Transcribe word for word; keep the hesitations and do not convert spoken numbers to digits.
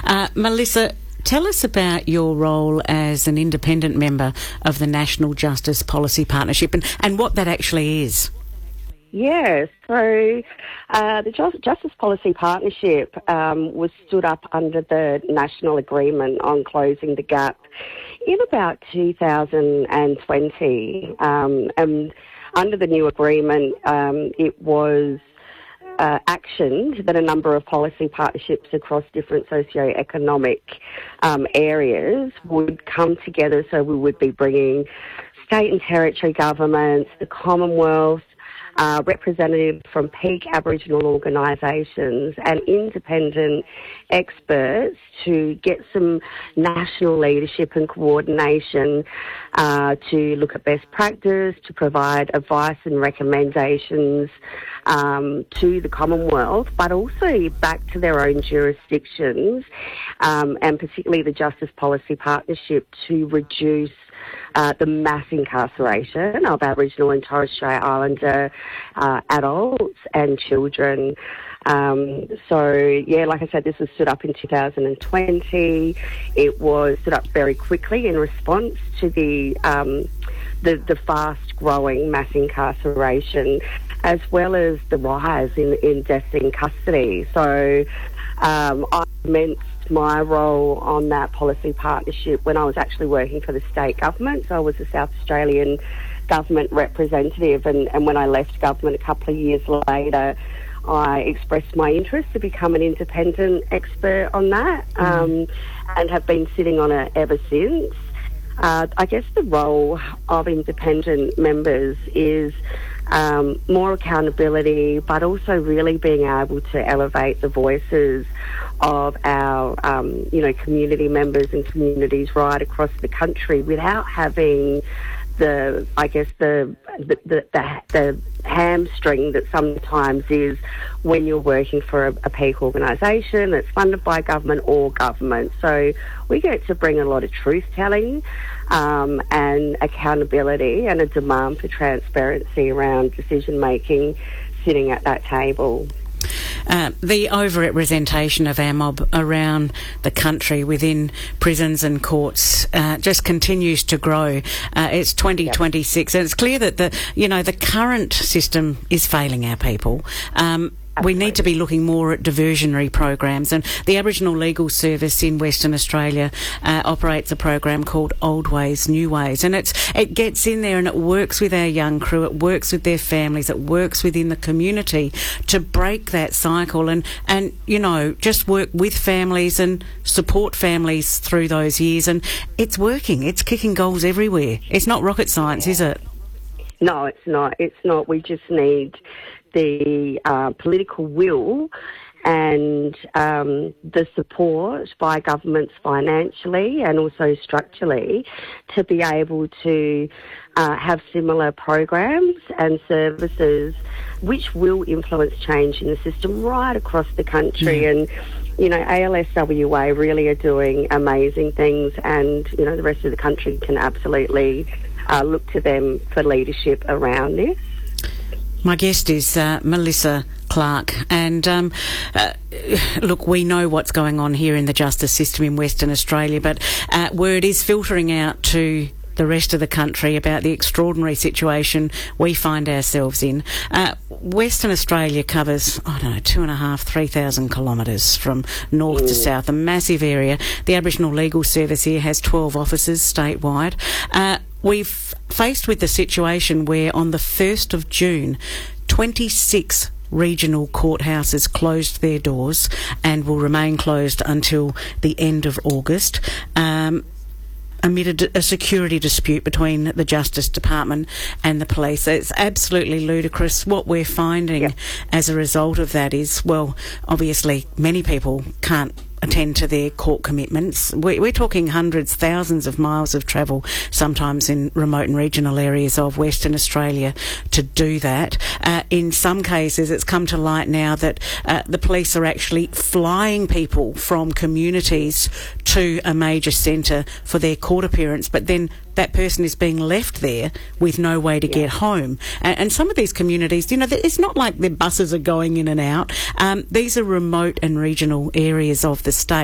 Uh, Melissa, tell us about your role as an independent member of the National Justice Policy Partnership and, and what that actually is. Yeah, so uh, the Just- Justice Policy Partnership um, was stood up under the National Agreement on Closing the Gap in about two thousand twenty. Um, and under the new agreement, um, it was uh, actioned that a number of policy partnerships across different socio-economic um, areas would come together. So we would be bringing state and territory governments, the Commonwealth, Uh, representatives from peak Aboriginal organisations and independent experts to get some national leadership and coordination uh, to look at best practice, to provide advice and recommendations um, to the Commonwealth, but also back to their own jurisdictions, um, and particularly the Justice Policy Partnership to reduce Uh, the mass incarceration of Aboriginal and Torres Strait Islander uh, adults and children. Um, so, yeah, like I said, this was stood up in two thousand twenty. It was stood up very quickly in response to the um, the, the fast-growing mass incarceration, as well as the rise in, in deaths in custody. So um, I commenced my role on that policy partnership when I was actually working for the state government. So I was a South Australian government representative, and, and when I left government a couple of years later, I expressed my interest to become an independent expert on that, um, and have been sitting on it ever since. Uh, I guess the role of independent members is um, more accountability, but also really being able to elevate the voices of our, um, you know, community members and communities right across the country without having the, I guess, the the, the, the, the hamstring that sometimes is when you're working for a, a peak organisation that's funded by government or government. So we get to bring a lot of truth-telling um, and accountability and a demand for transparency around decision-making sitting at that table. Uh, the over-representation of our mob around the country within prisons and courts uh, just continues to grow. Uh, it's twenty twenty-six, yep. And it's clear that the you know the current system is failing our people. Um, We need to be looking more at diversionary programs, and the Aboriginal Legal Service in Western Australia uh, operates a program called Old Ways, New Ways, and it's it gets in there and it works with our young crew, it works with their families, it works within the community to break that cycle and, and you know, just work with families and support families through those years, and it's working, it's kicking goals everywhere. It's not rocket science, is it? No, it's not. It's not. We just need the uh, political will and um, the support by governments financially and also structurally to be able to uh, have similar programs and services which will influence change in the system right across the country. Mm. And, you know, A L S W A really are doing amazing things, and, you know, the rest of the country can absolutely uh, look to them for leadership around this. My guest is uh, Melissa Clark, and um, uh, look, we know what's going on here in the justice system in Western Australia, but uh, word is filtering out to the rest of the country about the extraordinary situation we find ourselves in. Uh, Western Australia covers, I don't know, two and a half, three thousand kilometres from north to south, a massive area. The Aboriginal Legal Service here has twelve offices statewide. Uh, we've faced with the situation where on the first of June, twenty-six regional courthouses closed their doors and will remain closed until the end of August. Um, amid a, a security dispute between the Justice Department and the police. It's absolutely ludicrous. What we're finding yep. as a result of that is, well, obviously many people can't attend to their court commitments. We're, we're talking hundreds, thousands of miles of travel, sometimes in remote and regional areas of Western Australia, to do that. Uh, in some cases, it's come to light now that uh, the police are actually flying people from communities to a major centre for their court appearance, but then that person is being left there with no way to yeah. get home. And, and some of these communities, you know, it's not like their buses are going in and out. Um, these are remote and regional areas of the state.